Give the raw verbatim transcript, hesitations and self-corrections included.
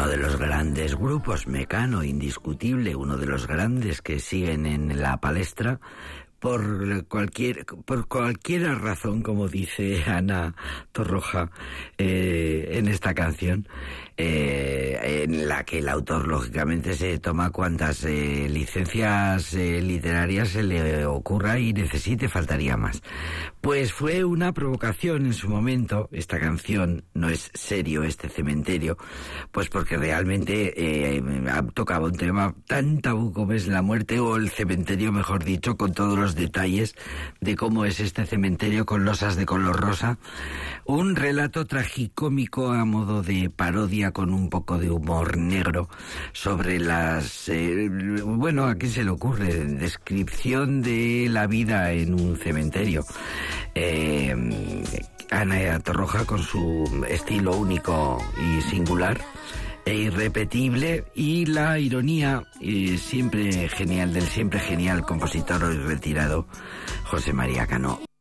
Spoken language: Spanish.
uno de los grandes grupos, Mecano, indiscutible, uno de los grandes que siguen en la palestra, por cualquier por cualquier razón, como dice Ana Torroja eh, en esta canción, eh, en la que el autor lógicamente se toma cuantas eh, licencias eh, literarias se le ocurra y necesite, faltaría más. Pues fue una provocación en su momento. Esta canción no es serio, este cementerio, pues porque realmente eh, tocaba un tema tan tabú como es la muerte, o el cementerio, mejor dicho, con todos los detalles de cómo es este cementerio con losas de color rosa. Un relato tragicómico a modo de parodia con un poco de humor negro sobre las... Eh, bueno, ¿a quién se le ocurre? Descripción de la vida en un cementerio. Eh, Ana Torroja, con su estilo único y singular e irrepetible, y la ironía eh, siempre genial del siempre genial compositor hoy retirado José María Cano.